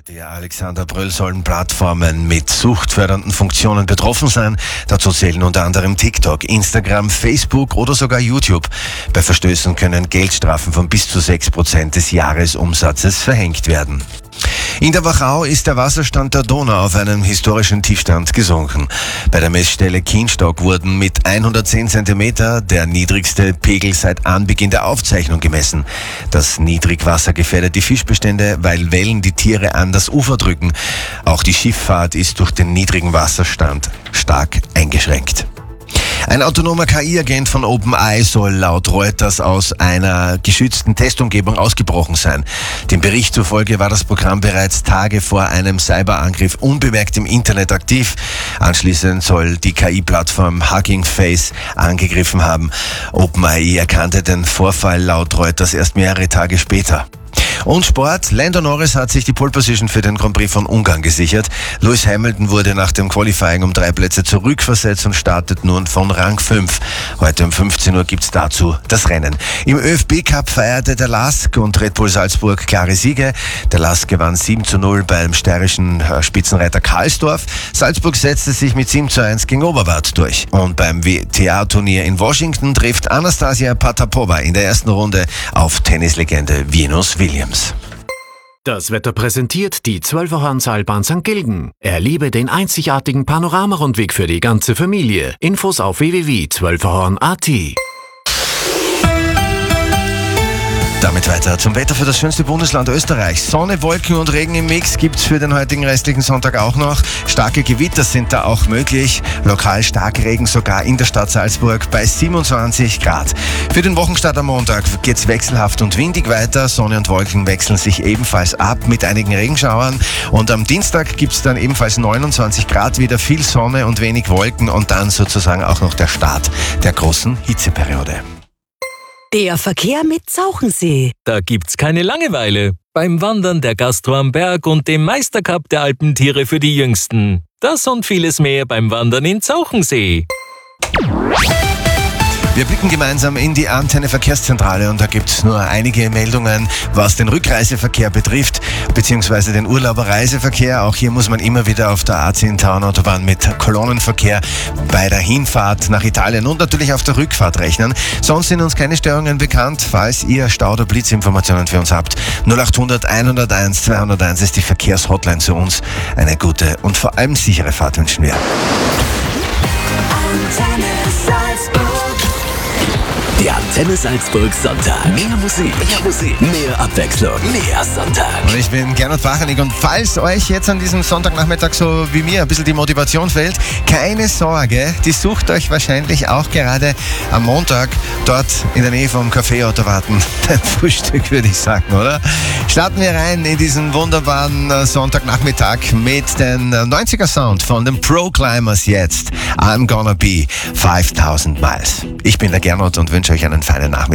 Der Alexander Bröll sollen Plattformen mit suchtfördernden Funktionen betroffen sein. Dazu zählen unter anderem TikTok, Instagram, Facebook oder sogar YouTube. Bei Verstößen können Geldstrafen von bis zu 6% des Jahresumsatzes verhängt werden. In der Wachau ist der Wasserstand der Donau auf einen historischen Tiefstand gesunken. Bei der Messstelle Kienstock wurden mit 110 cm der niedrigste Pegel seit Anbeginn der Aufzeichnung gemessen. Das Niedrigwasser gefährdet die Fischbestände, weil Wellen die Tiere an das Ufer drücken. Auch die Schifffahrt ist durch den niedrigen Wasserstand stark eingeschränkt. Ein autonomer KI-Agent von OpenAI soll laut Reuters aus einer geschützten Testumgebung ausgebrochen sein. Dem Bericht zufolge war das Programm bereits Tage vor einem Cyberangriff unbemerkt im Internet aktiv. Anschließend soll die KI-Plattform Hugging Face angegriffen haben. OpenAI erkannte den Vorfall laut Reuters erst mehrere Tage später. Und Sport. Lando Norris hat sich die Pole Position für den Grand Prix von Ungarn gesichert. Lewis Hamilton wurde nach dem Qualifying um 3 Plätze zurückversetzt und startet nun von Rang 5. Heute um 15 Uhr gibt's dazu das Rennen. Im ÖFB-Cup feierte der LASK und Red Bull Salzburg klare Siege. Der LASK gewann 7:0 beim steirischen Spitzenreiter Karlsdorf. Salzburg setzte sich mit 7:1 gegen Oberwart durch. Und beim WTA-Turnier in Washington trifft Anastasia Potapova in der ersten Runde auf Tennislegende Venus Williams. Das Wetter präsentiert die 12er-Seilbahn St. Gilgen. Erlebe den einzigartigen Panoramarundweg für die ganze Familie. Infos auf www.12erhorn.at. Damit weiter zum Wetter für das schönste Bundesland Österreichs. Sonne, Wolken und Regen im Mix gibt's für den heutigen restlichen Sonntag auch noch. Starke Gewitter sind da auch möglich. Lokal Starkregen sogar in der Stadt Salzburg bei 27 Grad. Für den Wochenstart am Montag geht's wechselhaft und windig weiter. Sonne und Wolken wechseln sich ebenfalls ab mit einigen Regenschauern. Und am Dienstag gibt's dann ebenfalls 29 Grad, wieder viel Sonne und wenig Wolken und dann sozusagen auch noch der Start der großen Hitzeperiode. Der Verkehr mit Zauchensee. Da gibt's keine Langeweile. Beim Wandern der Gastro am Berg und dem Meistercup der Alpentiere für die Jüngsten. Das und vieles mehr beim Wandern in Zauchensee. Wir blicken gemeinsam in die Antenne Verkehrszentrale und da gibt's nur einige Meldungen, was den Rückreiseverkehr betrifft, beziehungsweise den Urlauberreiseverkehr. Auch hier muss man immer wieder auf der A10-Autobahn mit Kolonnenverkehr bei der Hinfahrt nach Italien und natürlich auf der Rückfahrt rechnen. Sonst sind uns keine Störungen bekannt. Falls ihr Stau- oder Blitzinformationen für uns habt, 0800 101 201 ist die Verkehrshotline zu uns. Eine gute und vor allem sichere Fahrt wünschen wir. Der Antenne Salzburg Sonntag. Mehr Musik, mehr Abwechslung, mehr Sonntag. Und ich bin Gernot Bachanig und falls euch jetzt an diesem Sonntagnachmittag so wie mir ein bisschen die Motivation fehlt, keine Sorge, die sucht euch wahrscheinlich auch gerade am Montag dort in der Nähe vom Kaffeeautomaten beim Frühstück, würde ich sagen, oder? Starten wir rein in diesen wunderbaren Sonntagnachmittag mit den 90er Sound von den Pro Climbers jetzt. I'm Gonna Be 5000 Miles. Ich bin der Gernot und wünsche euch einen feinen Nachmittag.